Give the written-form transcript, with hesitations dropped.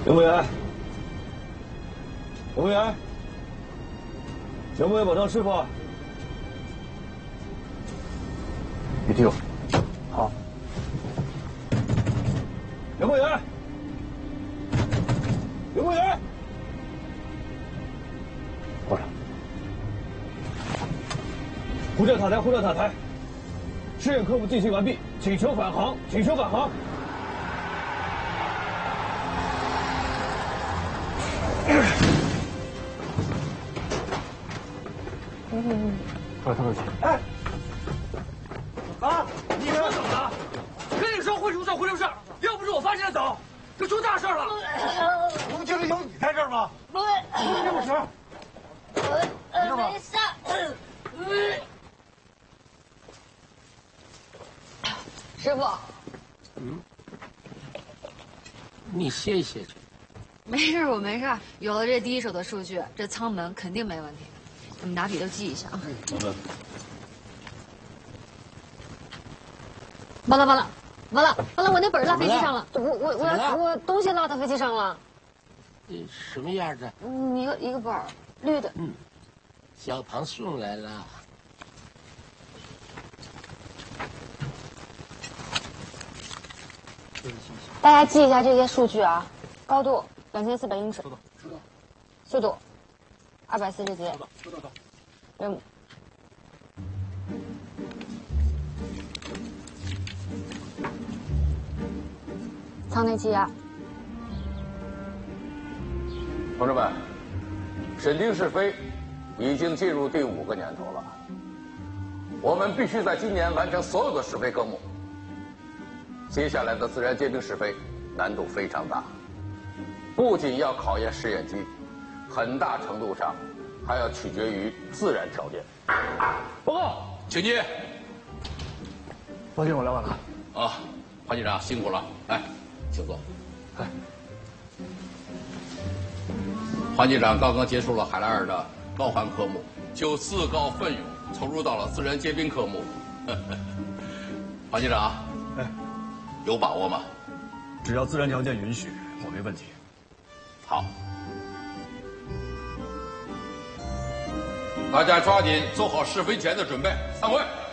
刘梦圆，刘梦圆，有没有保证师傅？你听我。好。刘梦圆，刘梦圆，过来。呼叫塔台，呼叫塔台。试验科目进行完毕，请求返航，请求返航。 快透气！哎，啊！你说怎么了？跟你说会出事，会出事！要不是我发现的早，就出大事了。我们就是有你在这儿吗？不是，这么事。没事。师傅。 你歇一歇去。 没事，我没事。有了这第一手的数据，这舱门肯定没问题。 你们拿笔都记一下啊！完了！我那本落飞机上了，我东西落到飞机上了。 什么样的？ 一个本，绿的。 小庞送来了。 大家记一下这些数据啊：高度2400英尺，速度240节。 任务。舱内气压。 同志们，审定试飞已经进入第5个年头了，我们必须在今年完成所有的试飞科目。接下来的自然结冰试飞难度非常大，不仅要考验试验机，很大程度上。 还要取决于自然条件。报告，请进。 抱歉，我来晚了。 啊，潘局长辛苦了，来，请坐。来，潘局长刚刚结束了海拉尔的高寒科目，就自告奋勇投入到了自然结冰科目。潘局长，哎，有把握吗？ 只要自然条件允许，我没问题。 好。 大家抓紧做好试飞前的准备，散会。